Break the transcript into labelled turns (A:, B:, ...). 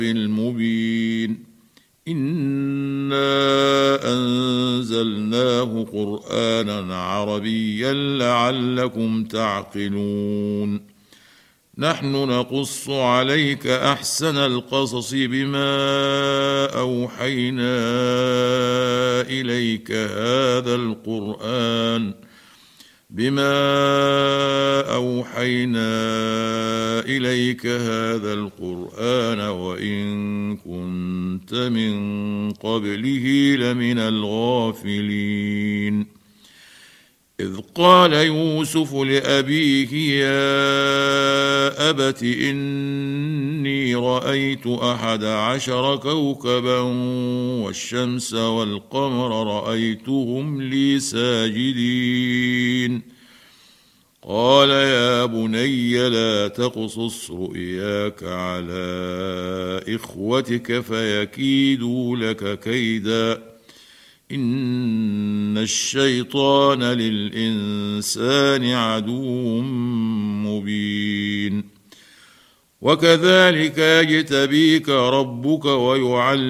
A: المبين إنا أنزلناه قرآنا عربيا لعلكم تعقلون نحن نقص عليك أحسن القصص بما أوحينا إليك هذا القرآن وإن كنت من قبله لمن الغافلين إذ قال يوسف لأبيه يا أبت إني رأيت 11 كوكبا والشمس والقمر رأيتهم لي ساجدين قال يا بني لا تقصص رؤياك على إخوتك فيكيدوا لك كيدا إن الشيطان للإنسان عدو مبين وكذلك يجتبيك ربك ويعلمك